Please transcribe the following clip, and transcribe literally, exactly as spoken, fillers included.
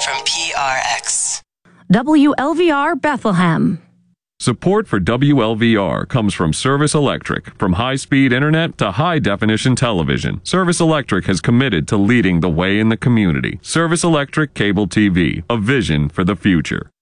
from P R X. W L V R Bethlehem. Support for W L V R comes from Service Electric. From high-speed internet to high-definition television, Service Electric has committed to leading the way in the community. Service Electric Cable T V, a vision for the future.